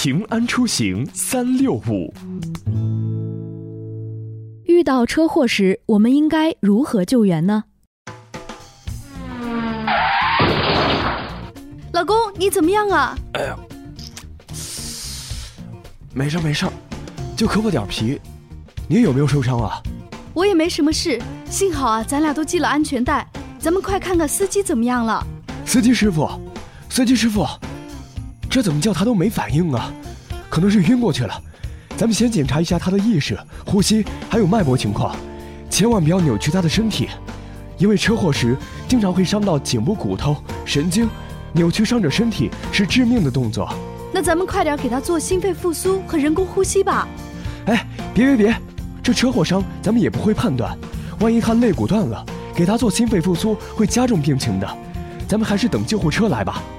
平安出行365。 遇到车祸时，我们应该如何救援呢？ 老公，你怎么样啊？ 哎呀，没事，就磕破点皮。你有没有受伤啊？ 我也没什么事，幸好啊，咱俩都系了安全带。咱们快看看司机怎么样了。 司机师傅，这怎么叫他都没反应啊？可能是晕过去了。咱们先检查一下他的意识、呼吸还有脉搏情况，千万不要扭曲他的身体，因为车祸时经常会伤到颈部骨头、神经，扭曲伤者身体是致命的动作。 那咱们快点给他做心肺复苏和人工呼吸吧。 哎，别，这车祸伤咱们也不会判断，万一他肋骨断了，给他做心肺复苏会加重病情的，咱们还是等救护车来吧。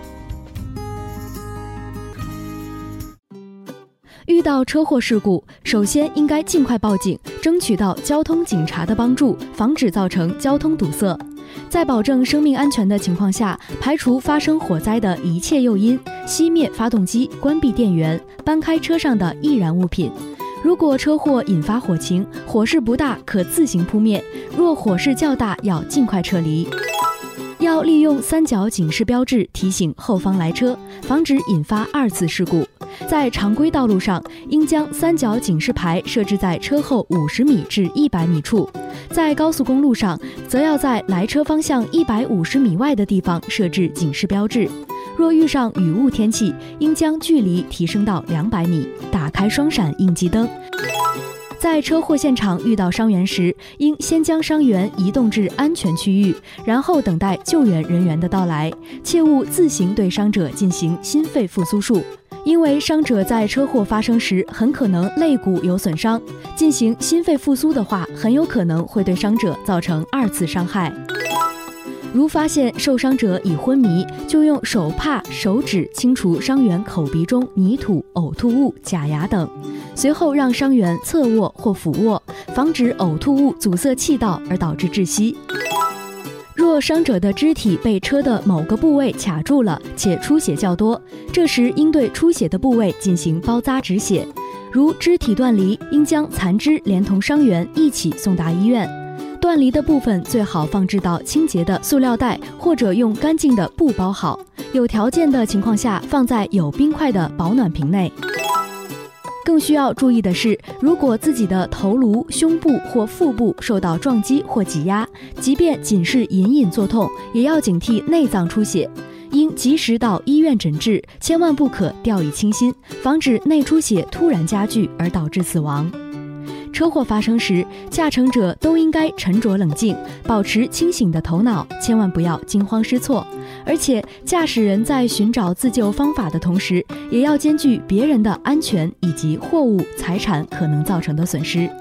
遇到车祸事故，首先应该尽快报警，争取到交通警察的帮助，防止造成交通堵塞。在保证生命安全的情况下，排除发生火灾的一切诱因，熄灭发动机，关闭电源，搬开车上的易燃物品。如果车祸引发火情，火势不大，可自行扑灭；若火势较大，要尽快撤离。要利用三角警示标志提醒后方来车，防止引发二次事故。在常规道路上，应将三角警示牌设置在车后50米至100米处；在高速公路上，则要在来车方向150米外的地方设置警示标志。若遇上雨雾天气，应将距离提升到200米，打开双闪应急灯。在车祸现场遇到伤员时，应先将伤员移动至安全区域，然后等待救援人员的到来，切勿自行对伤者进行心肺复苏术。因为伤者在车祸发生时很可能肋骨有损伤，进行心肺复苏的话，很有可能会对伤者造成二次伤害。如发现受伤者已昏迷，就用手帕、手指清除伤员口鼻中泥土、呕吐物、假牙等，随后让伤员侧卧或俯卧，防止呕吐物阻塞气道而导致窒息。若伤者的肢体被车的某个部位卡住了，且出血较多，这时应对出血的部位进行包扎止血。如肢体断离，应将残肢连同伤员一起送达医院。断离的部分最好放置到清洁的塑料袋，或者用干净的布包好，有条件的情况下放在有冰块的保暖瓶内。更需要注意的是，如果自己的头颅、胸部或腹部受到撞击或挤压，即便仅是隐隐作痛，也要警惕内脏出血，应及时到医院诊治，千万不可掉以轻心，防止内出血突然加剧而导致死亡。车祸发生时，驾乘者都应该沉着冷静，保持清醒的头脑，千万不要惊慌失措。而且，驾驶人在寻找自救方法的同时，也要兼具别人的安全以及货物、财产可能造成的损失。